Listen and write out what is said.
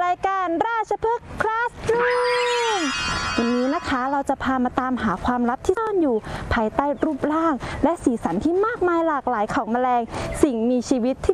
ายการราชพฤกษ์คลาสรูมวันนี้นะคะเราจะพามาตามหาความลับที่ซ่อนอยู่ภายใต้รูปร่างและสีสันที่มากมายหลากหลายของแมลงสิ่งมีชีวิตที่